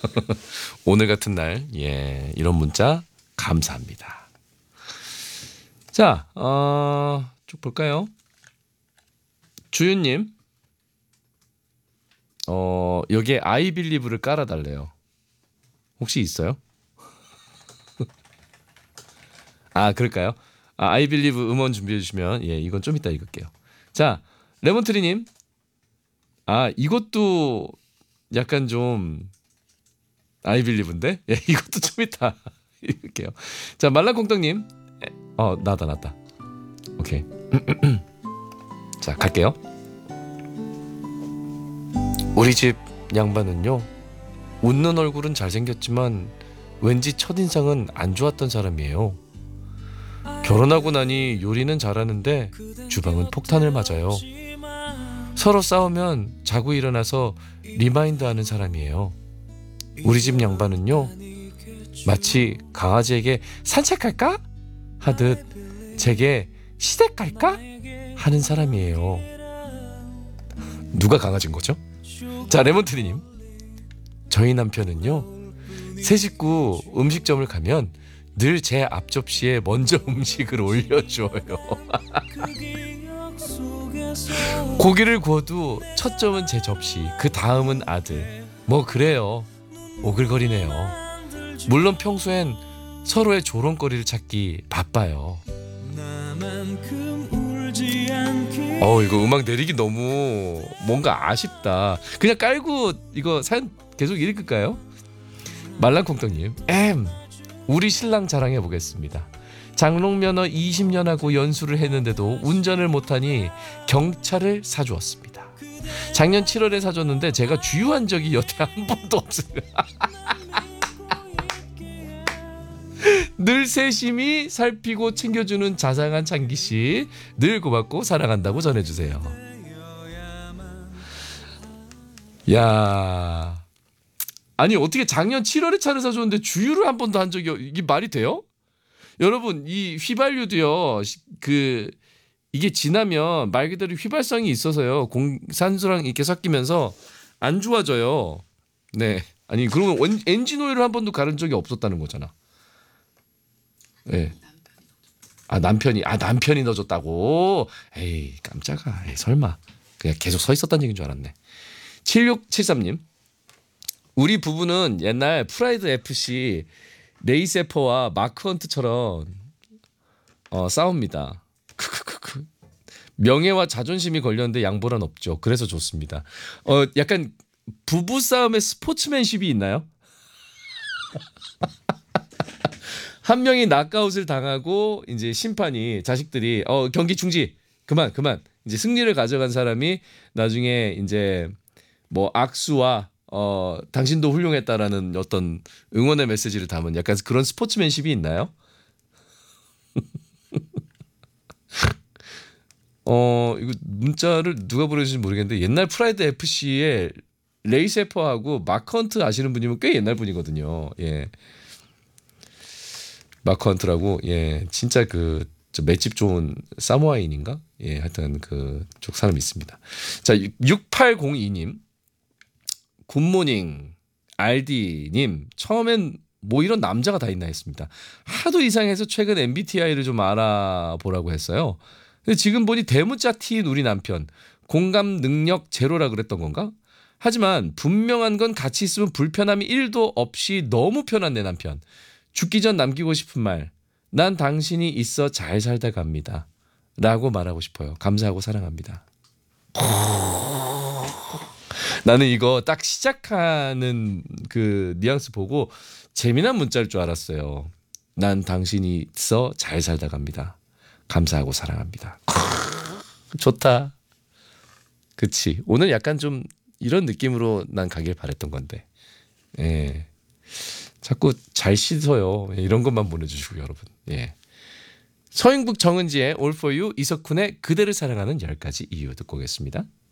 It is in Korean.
오늘 같은 날, 예, 이런 문자 감사합니다. 자, 쭉 볼까요? 주윤님, 여기에 I believe를 깔아달래요. 혹시 있어요? 아, 그럴까요? I believe 음원 준비해 주시면, 예, 이건 좀 이따 읽을게요. 자, 레몬트리님, 이것도 약간 좀 I believe인데, 예, 이것도 좀 이따 읽을게요. 자, 말랑콩떡님, 나다. 오케이. 자, 갈게요. 우리 집 양반은요, 웃는 얼굴은 잘생겼지만 왠지 첫인상은 안 좋았던 사람이에요. 결혼하고 나니 요리는 잘하는데 주방은 폭탄을 맞아요. 서로 싸우면 자고 일어나서 리마인드하는 사람이에요. 우리 집 양반은요, 마치 강아지에게 산책할까? 하듯 제게 시댁 갈까? 하는 사람이에요. 누가 강아지인 거죠? 자, 레몬트리님, 저희 남편은요, 새 식구 음식점을 가면 늘 제 앞접시에 먼저 음식을 올려줘요. 고기를 구워도 첫 점은 제 접시, 그 다음은 아들. 뭐 그래요. 오글거리네요. 물론 평소엔 서로의 조롱거리를 찾기 바빠요. 이거 음악 내리기 너무 뭔가 아쉽다. 그냥 깔고 이거 사연 계속 읽을까요? 말랑콩떡님, 우리 신랑 자랑해 보겠습니다. 장롱면허 20년 하고 연수를 했는데도 운전을 못하니 경차를 사주었습니다. 작년 7월에 사줬는데 제가 주유한 적이 여태 한 번도 없어요. 늘 세심히 살피고 챙겨주는 자상한 창기씨, 늘 고맙고 사랑한다고 전해주세요. 야, 아니 어떻게 작년 7월에 차를 사줬는데 주유를 한 번도 한 적이, 이게 말이 돼요? 여러분, 이 휘발유도요, 이게 지나면 말 그대로 휘발성이 있어서요, 산소랑 이렇게 섞이면서 안 좋아져요. 네, 아니 그러면 엔진 오일을 한 번도 갈은 적이 없었다는 거잖아. 네. 남편이 넣어줬다고. 에이, 깜짝아. 에이, 설마 그냥 계속 서 있었다는 얘기인 줄 알았네. 7673님, 우리 부부는 옛날 프라이드 FC 레이세퍼와 마크 헌트처럼 싸웁니다. 명예와 자존심이 걸렸는데 양보란 없죠. 그래서 좋습니다. 약간 부부 싸움에 스포츠맨십이 있나요? 한 명이 낙아웃을 당하고 이제 심판이, 자식들이 경기 중지, 그만 이제 승리를 가져간 사람이 나중에 이제 뭐 악수와 당신도 훌륭했다라는 어떤 응원의 메시지를 담은 약간 그런 스포츠맨십이 있나요? 이거 문자를 누가 보내주신지 모르겠는데, 옛날 프라이드 FC의 레이 세퍼하고 마크 헌트 아시는 분이면 꽤 옛날 분이거든요. 예. 마크 헌트라고, 예, 진짜 저 맷집 좋은 사모아인인가? 예, 하여튼 그쪽 사람이 있습니다. 자, 6802님, 굿모닝 RD님, 처음엔 뭐 이런 남자가 다 있나 했습니다. 하도 이상해서 최근 MBTI를 좀 알아보라고 했어요. 근데 지금 보니 대문자 T인 우리 남편, 공감 능력 제로라 그랬던 건가? 하지만 분명한 건 같이 있으면 불편함이 1도 없이 너무 편한 내 남편. 죽기 전 남기고 싶은 말, 난 당신이 있어 잘 살다 갑니다 라고 말하고 싶어요. 감사하고 사랑합니다. 나는 이거 딱 시작하는 그 뉘앙스 보고 재미난 문자일 줄 알았어요. 난 당신이 있어 잘 살다 갑니다. 감사하고 사랑합니다. 좋다. 그치. 오늘 약간 좀 이런 느낌으로 난 가길 바랬던 건데. 예. 자꾸 잘 씻어요. 이런 것만 보내주시고 여러분. 예. 서인국 정은지의 All For You, 이석훈의 그대를 사랑하는 10가지 이유 듣고 오겠습니다.